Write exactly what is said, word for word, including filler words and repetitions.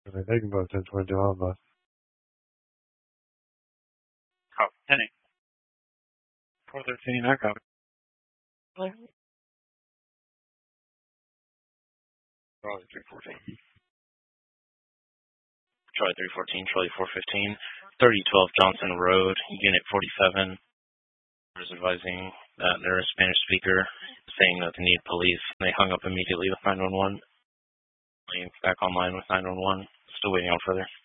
I mean, they can both ten twenty on bus. Copy. ten eight. four thirteen, I copy. Charlie three fourteen. Charlie three fourteen, Charlie four fifteen. thirty twelve Johnson Road, Unit forty-seven. Was advising that they're a Spanish speaker saying that they need police. They hung up immediately with nine one one. Back online with nine one one. Still waiting on further.